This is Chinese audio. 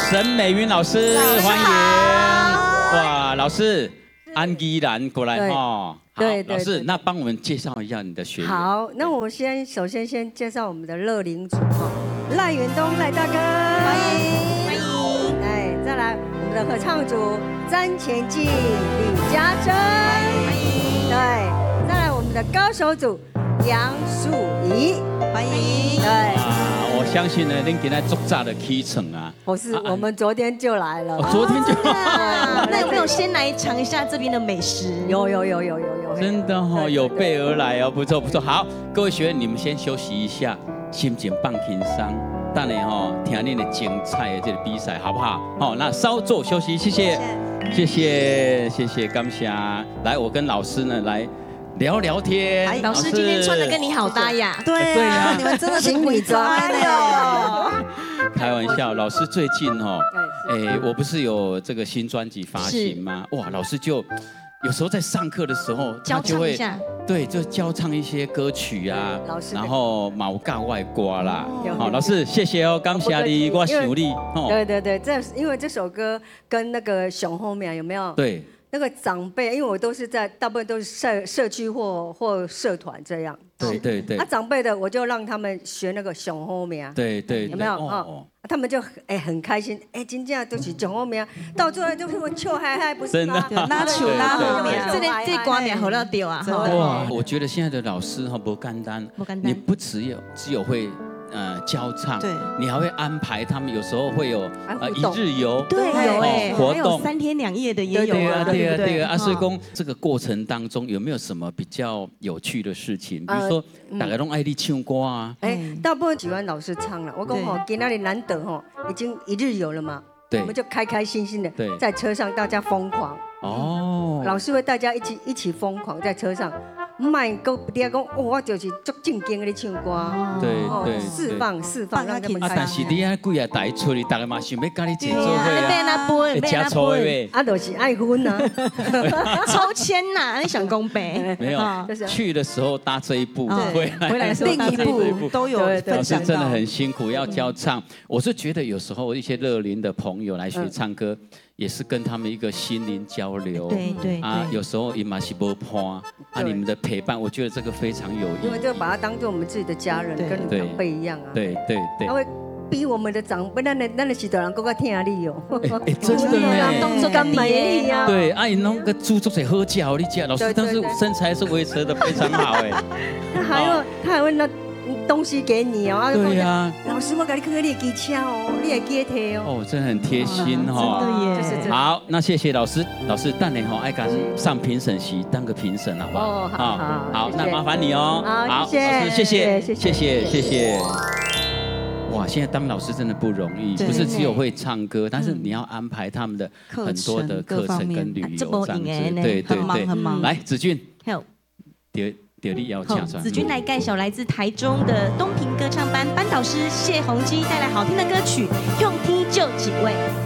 沈美云老师，欢迎！哇，老师安依然过来哈。 对， 老师，那帮我们介绍一下你的学员。 好，那我们首先介绍我们的乐龄组哈，赖远东赖大哥，欢迎。哎，再来我们的合唱组詹前进、李嘉珍，欢迎。对，再来我们的高手组杨素怡，欢迎。对。 我相信呢，您今天做炸的起程啊！ 不是，我们昨天就来了。 昨天就。 那有没有先来尝一下这边的美食？ 有。 真的哈，有备而来哦，不错。好，各位学员，你们先休息一下，心情放轻松，等下哈听您的精彩的这个比赛，好不好？好，那稍作休息，谢谢，感谢。来，我跟老师呢来。聊聊天， 老师今天穿的跟你好搭呀！ 对啊，你们真的情侣装哦。 开玩笑，老师最近哦，我不是有这个新专辑发行吗？哇，老师就有时候在上课的时候， 教唱一下， 对，就教唱一些歌曲啊，然后毛尬外挂啦。好，老师谢谢哦，感谢你，我想你。 对，因为这首歌跟那个熊后面有没有？ 对。 那个长辈，因为我都是大部分都是社区或社团这样。 对。 长辈的我就让他们学那个熊后面。 对， 有没有？哦，他们就很开心。真正都是熊后面，到最后就是我笑嗨，不是吗？ 拉球拉后面，这歌名好了丢啊！ 哇，我觉得现在的老师哈不简单，你不只有会。教唱，对，你还会安排他们，有时候会有一日游， 对，有活动 ，3天2夜的也有啊， 对啊。所以讲这个过程当中有没有什么比较有趣的事情？比如说大家都爱你唱歌啊， 大部分喜欢老师唱了。我讲今天难得已经一日游了嘛，我们就开心的在车上大家疯狂哦，老师会大家一起疯狂在车上。卖个第二讲，我就是足正经的唱歌， 对， 释放，让他们开心。 但是你啊几啊台出去，大家嘛想要跟你节奏会啊， 加抽的， 就是爱婚啊， 抽签呐，你想公平？ 没有，去的时候搭这一步， 回来另一步都有分享到。 真的很辛苦，要教唱。我是觉得有时候一些乐龄的朋友来学唱歌。也是跟他们一个心灵交流， 对啊，有时候也嘛是无伴啊，你们的陪伴，我觉得这个非常有意义。 因为就把他当做我们自己的家人，跟长辈一样啊。 对。 他会逼我们的长辈，咱的许多人更加听你哦。 真的呢， 动作更美丽啊。 对，啊，弄个猪做些好教，你讲老师，但是身材是维持的非常好哎。 他还会那。东西给你哦， 对呀， 老师，我给你看看你的技巧哦，你的记提哦。 哦，真的很贴心哈。 真的耶。 好，那谢谢老师，等下爱赶上评审席当个评审好不好？ 哦， 好，那麻烦你哦。 好， 老师，谢谢。哇，现在当老师真的不容易，不是只有会唱歌，但是你要安排他们的很多的课程跟旅游这样子，对， 很忙。 来，子俊， 子君来介绍来自台中的东平歌唱班班导师谢宏基带来好听的歌曲《用天就几位》。